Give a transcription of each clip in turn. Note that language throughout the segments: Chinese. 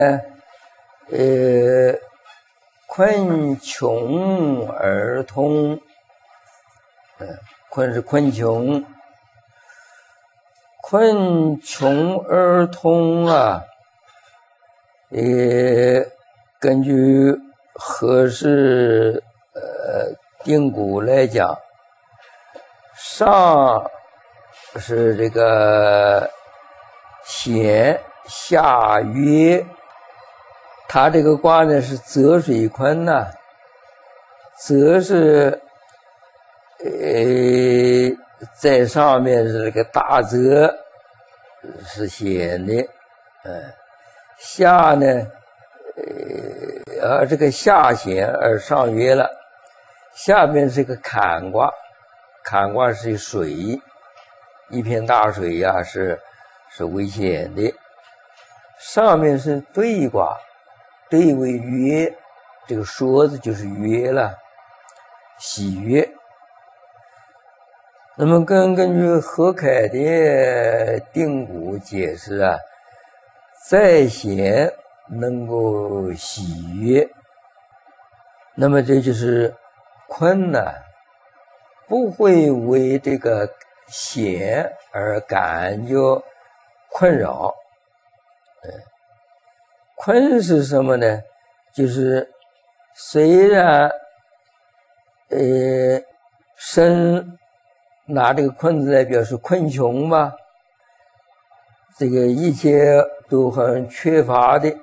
困穷而通，困是困穷，困穷而通啊。根据和氏定诂来讲，上是这个咸，下约。它这个卦呢是泽水坤呐，泽是在上面是这个大泽是咸的，下呢这个下咸而上约了，下面是个坎卦，坎卦是水，一片大水呀，是危险的。上面是兑卦，兑为约，这个说字就是约了，喜悦。那么根据何凯的定诂解释啊，在咸能够喜悦，那么这就是困难，不会为这个咸而感觉困扰。困是什么呢？就是虽然生拿这个困字来表示困穷吧，这个一切都很缺乏的，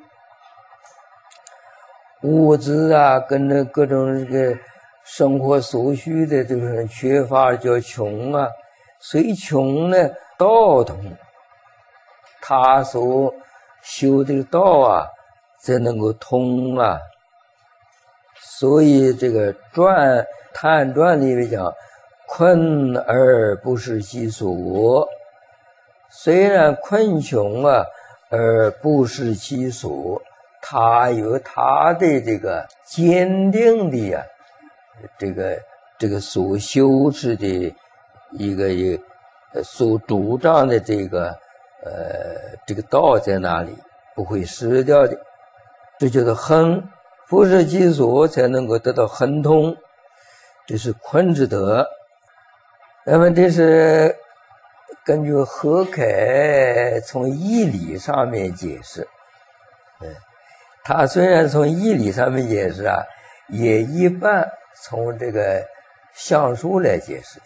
物质啊跟那各种这个生活所需的都是很缺乏，叫穷啊。所以穷呢，道通，他所修这个道啊才能够通啊。所以这个探传里面讲，困而不失其所，虽然困穷啊而不失其所，他有他的这个坚定的呀，这个所修持的一个所主张的这个道在哪里，不会失掉的。这就是亨，不失其所才能够得到亨通，这是坤之德。那么这是根据何凯从义理上面解释，他虽然从义理上面解释啊，也一般从这个象数来解释的。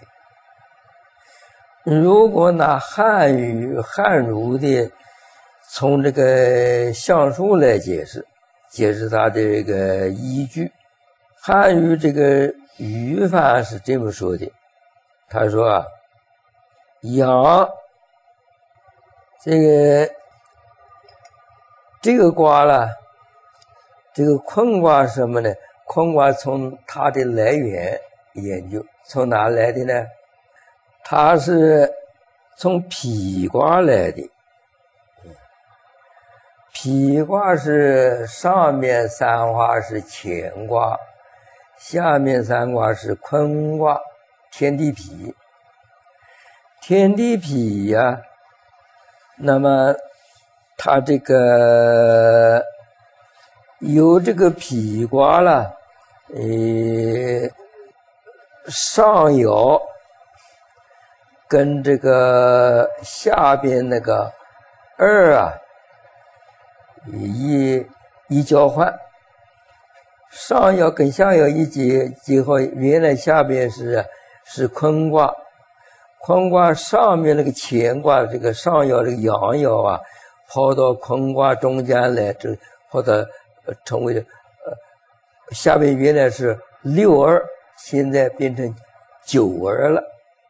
如果拿汉语汉儒的从这个象数来解释它的这个依据，汉语这个语法是这么说的，他说啊，阳这个卦了，这个坤卦是什么呢？坤卦从它的来源研究，从哪来的呢？它是从否卦来的。否卦是上面三卦是乾卦，下面三卦是坤卦，天地否。天地否呀，那么它这个有这个否卦了，上爻跟这个下边那个二啊一交换，上爻跟下爻一结合，原来下边是坤卦，坤卦上面那个乾卦，这个上爻这个阳爻啊，跑到坤卦中间来，这跑到成为下边原来是6·2，现在变成9·2了。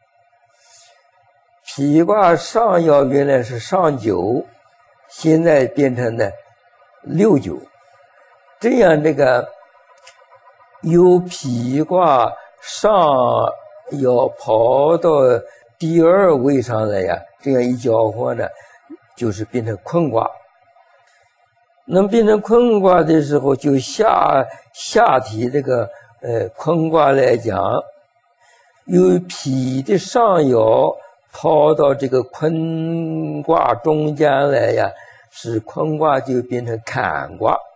否卦上爻原来是上9，现在变成了6·9。这样这个由否卦上爻跑到第2位上来呀，这样一交换呢，就是变成坤卦。那么变成坤卦的时候，就下体这个坤卦来讲，由否的上爻跑到这个坤卦中间来呀， 是坤卦就变成坎卦。